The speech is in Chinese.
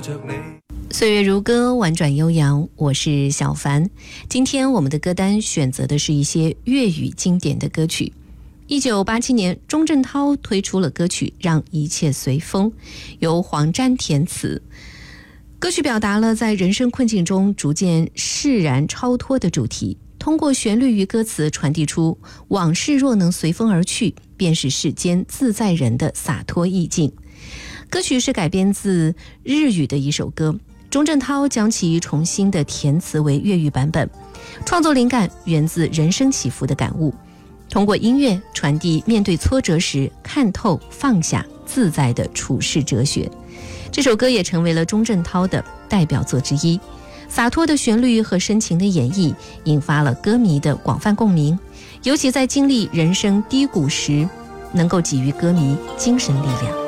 岁月如歌，婉转悠扬，我是小凡。今天我们的歌单选择的是一些粤语经典的歌曲。1987年，钟镇涛推出了歌曲《让一切随风》，由黄沾填词。歌曲表达了在人生困境中逐渐释然超脱的主题，通过旋律与歌词传递出往事若能随风而去，便是世间自在人的洒脱意境。歌曲是改编自日语的一首歌，钟镇涛将其重新的填词为粤语版本，创作灵感源自人生起伏的感悟，通过音乐传递面对挫折时看透放下自在的处世哲学。这首歌也成为了钟镇涛的代表作之一，洒脱的旋律和深情的演绎引发了歌迷的广泛共鸣，尤其在经历人生低谷时能够给予歌迷精神力量。